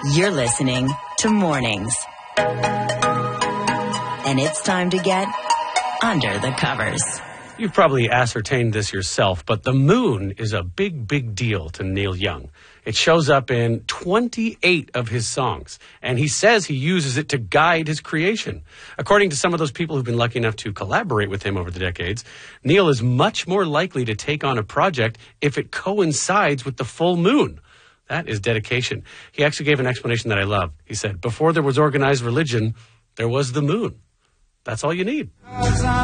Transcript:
You're listening to Mornings. And it's time to get under the covers. You've probably ascertained this yourself, but the moon is a big, big deal to Neil Young. It shows up in 28 of his songs, and he says he uses it to guide his creation. According to some of those people who've been lucky enough to collaborate with him over the decades, Neil is much more likely to take on a project if it coincides with the full moon. That is dedication. He actually gave an explanation that I love. He said, before there was organized religion, there was the moon. That's all you need.